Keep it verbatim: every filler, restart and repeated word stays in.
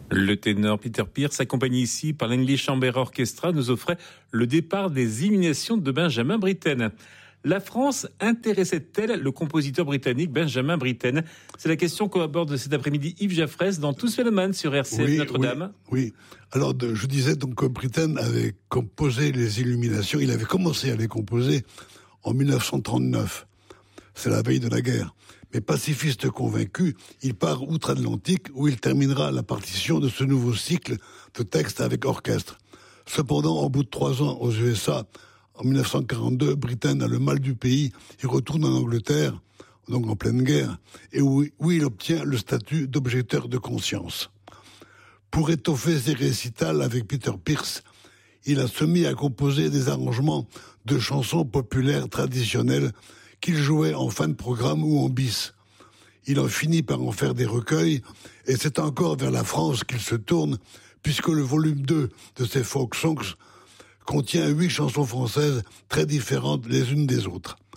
Le ténor Peter Pears, accompagné ici par l'English Chamber Orchestra, nous offrait le départ des Illuminations de Benjamin Britten. La France intéressait-elle le compositeur britannique Benjamin Britten? C'est la question qu'aborde cet après-midi Yves Jaffrès dans Tout se fait le man sur R C F oui, Notre-Dame. Oui, oui. Alors, de, je disais donc que Britten avait composé les Illuminations. Il avait commencé à les composer en dix-neuf cent trente-neuf. C'est la veille de la guerre. Mais pacifiste convaincu, il part outre-Atlantique où il terminera la partition de ce nouveau cycle de textes avec orchestre. Cependant, au bout de trois ans aux U S A, en dix-neuf cent quarante-deux, Britten a le mal du pays. Il retourne en Angleterre, donc en pleine guerre, et où, où il obtient le statut d'objecteur de conscience. Pour étoffer ses récitals avec Peter Pears, il a se mis à composer des arrangements de chansons populaires traditionnelles qu'il jouait en fin de programme ou en bis. Il en finit par en faire des recueils, et c'est encore vers la France qu'il se tourne, puisque le volume deux de ses folk songs contient huit chansons françaises très différentes les unes des autres.